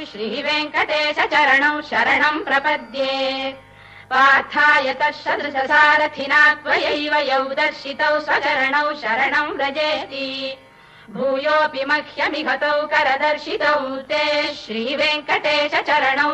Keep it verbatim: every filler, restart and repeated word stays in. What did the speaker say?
श्रीवेङ्कटेश चरणौ शरणं प्रपद्ये पार्थाय तत्सदृशसारथिना त्वयैव यौ दर्शितौ स्वचरणौ शरणं व्रजेति भूयोऽपि मह्यमिहतौ करदर्शितौ ते श्रीवेङ्कटेश चरणौ